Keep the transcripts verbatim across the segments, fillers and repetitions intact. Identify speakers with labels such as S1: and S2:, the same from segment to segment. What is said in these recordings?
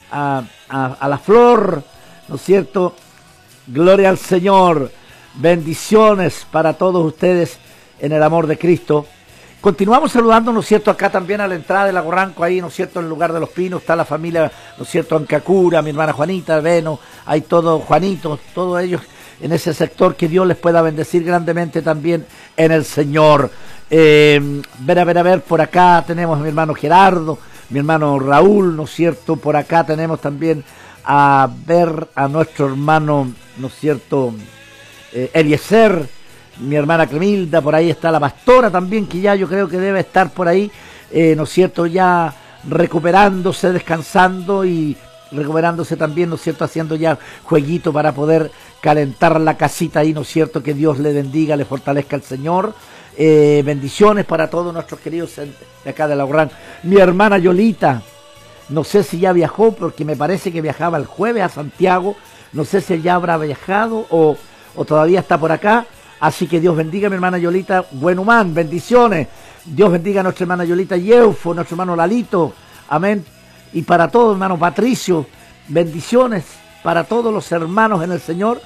S1: a, a, a la flor, ¿no es cierto? Gloria al Señor. Bendiciones para todos ustedes en el amor de Cristo. Continuamos saludando, ¿no es cierto? Acá también a la entrada de Lago Ranco, ahí, ¿no es cierto? En el lugar de los pinos está la familia, ¿no es cierto? Ancacura, mi hermana Juanita, Beno, hay todos, Juanitos, todos ellos en ese sector, que Dios les pueda bendecir grandemente también en el Señor. Eh, ver a ver a ver, por acá tenemos a mi hermano Gerardo, mi hermano Raúl, ¿no es cierto? Por acá tenemos también a ver a nuestro hermano, ¿no es cierto? Eh, Eliezer, mi hermana Clemilda, por ahí está la pastora también, que ya yo creo que debe estar por ahí, eh, ¿no es cierto? Ya recuperándose, descansando y recuperándose también, ¿no es cierto? Haciendo ya jueguito para poder calentar la casita ahí, ¿no es cierto? Que Dios le bendiga, le fortalezca el Señor. Eh, bendiciones para todos nuestros queridos de acá de la Urrán. Mi hermana Yolita, no sé si ya viajó, porque me parece que viajaba el jueves a Santiago. No sé si ya habrá viajado o, o todavía está por acá. Así que Dios bendiga a mi hermana Yolita Buen Humán, bendiciones. Dios bendiga a nuestra hermana Yolita Yeufo, nuestro hermano Lalito, amén. Y para todos, hermano Patricio, bendiciones para todos los hermanos en el Señor.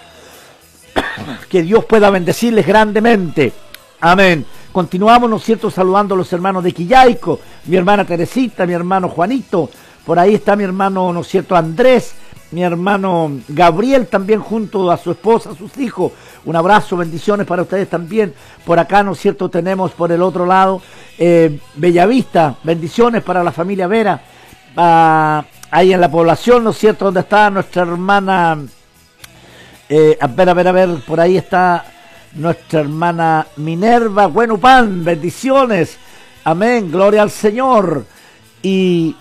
S1: Que Dios pueda bendecirles grandemente. Amén. Continuamos, ¿no es cierto?, saludando a los hermanos de Quillaico, mi hermana Teresita, mi hermano Juanito, por ahí está mi hermano, ¿no es cierto?, Andrés, mi hermano Gabriel también junto a su esposa, a sus hijos. Un abrazo, bendiciones para ustedes también. Por acá, ¿no es cierto?, tenemos por el otro lado eh, Bellavista, bendiciones para la familia Vera, ah, ahí en la población, ¿no es cierto?, donde está nuestra hermana, eh, a ver, a ver, a ver, por ahí está nuestra hermana Minerva Buenupan, bendiciones, amén, gloria al Señor, y,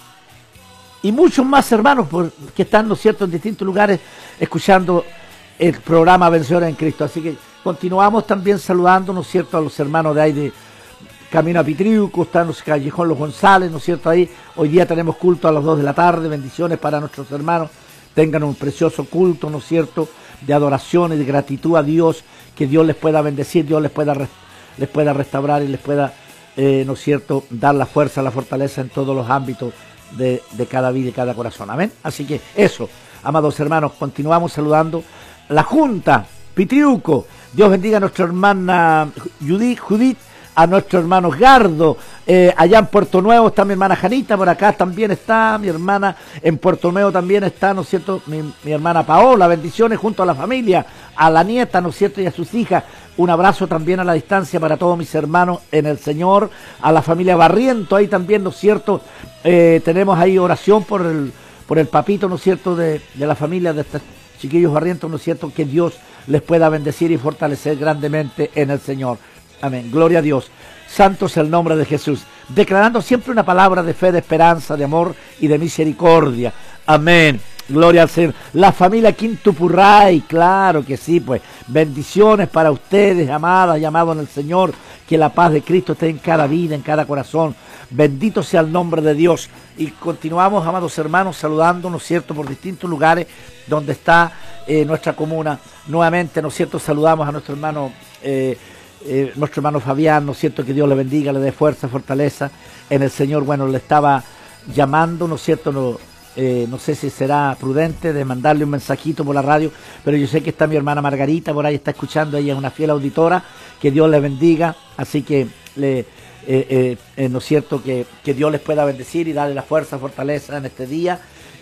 S1: y muchos más hermanos por, que están, ¿no es cierto?, en distintos lugares escuchando el programa Vencedores en Cristo. Así que continuamos también saludando, ¿no es cierto?, a los hermanos de ahí de Camino a Pitriuco, están los Callejón Los González, ¿no es cierto?, ahí, hoy día tenemos culto a las dos de la tarde, bendiciones para nuestros hermanos, tengan un precioso culto, ¿no es cierto?, de adoración y de gratitud a Dios, que Dios les pueda bendecir, Dios les pueda, les pueda restaurar y les pueda, eh, ¿no es cierto?, dar la fuerza, la fortaleza en todos los ámbitos de, de cada vida y cada corazón. Amén. Así que eso, amados hermanos, continuamos saludando la Junta Pitriuco. Dios bendiga a nuestra hermana Judith, Judith, a nuestro hermano Gardo, eh, allá en Puerto Nuevo está mi hermana Janita, por acá también está mi hermana, en Puerto Nuevo también está, ¿no es cierto?, mi, mi hermana Paola, bendiciones junto a la familia, a la nieta, ¿no es cierto?, y a sus hijas. Un abrazo también a la distancia para todos mis hermanos en el Señor, a la familia Barriento, ahí también, ¿no es cierto?, eh, tenemos ahí oración por el, por el papito, ¿no es cierto?, de, de la familia de estos chiquillos Barrientos, ¿no es cierto?, que Dios les pueda bendecir y fortalecer grandemente en el Señor. Amén, gloria a Dios. Santo es el nombre de Jesús. Declarando siempre una palabra de fe, de esperanza, de amor y de misericordia. Amén, gloria al Señor. La familia Quintupurray, claro que sí, pues. Bendiciones para ustedes, amadas y amados en el Señor. Que la paz de Cristo esté en cada vida, en cada corazón. Bendito sea el nombre de Dios. Y continuamos, amados hermanos, saludando, ¿no es cierto?, por distintos lugares donde está eh, nuestra comuna. Nuevamente, ¿no es cierto?, saludamos a nuestro hermano... Eh, Eh, nuestro hermano Fabián, ¿no es cierto?, que Dios le bendiga, le dé fuerza, fortaleza en el Señor. Bueno, le estaba llamando, ¿no es cierto?, no, eh, no sé si será prudente de mandarle un mensajito por la radio, pero yo sé que está mi hermana Margarita, por ahí está escuchando, ella es una fiel auditora, que Dios le bendiga, así que, le, eh, eh, eh, ¿no es cierto?, que, que Dios les pueda bendecir y darle la fuerza, fortaleza en este día,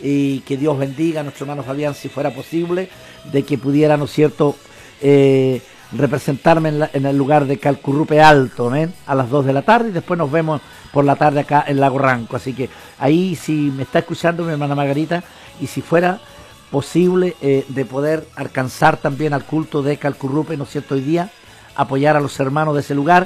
S1: y que Dios bendiga a nuestro hermano Fabián, si fuera posible, de que pudiera, ¿no es cierto?, eh, representarme en, la, en el lugar de Calcurrupe Alto, ¿ven?, a las dos de la tarde, y después nos vemos por la tarde acá en Lago Ranco. Así que ahí, si me está escuchando mi hermana Margarita, y si fuera posible eh, de poder alcanzar también al culto de Calcurrupe, ¿no es cierto?, hoy día, apoyar a los hermanos de ese lugar,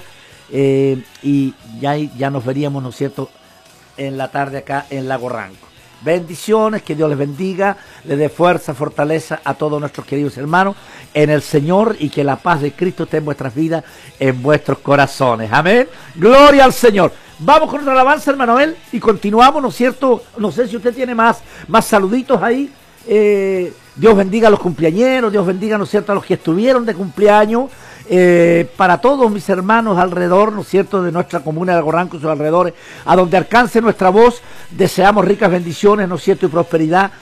S1: eh, y ya, ya nos veríamos, ¿no es cierto?, en la tarde acá en Lago Ranco. Bendiciones, que Dios les bendiga, les dé fuerza, fortaleza a todos nuestros queridos hermanos en el Señor, y que la paz de Cristo esté en vuestras vidas, en vuestros corazones. Amén. Gloria al Señor. Vamos con nuestra alabanza, hermano Abel, y continuamos, ¿no es cierto? No sé si usted tiene más, más saluditos ahí. Eh, Dios bendiga a los cumpleañeros, Dios bendiga, ¿no es cierto?, a los que estuvieron de cumpleaños. Eh, para todos mis hermanos alrededor, ¿no es cierto?, de nuestra comuna de Lago Ranco y sus alrededores, a donde alcance nuestra voz, deseamos ricas bendiciones, ¿no es cierto?, y prosperidad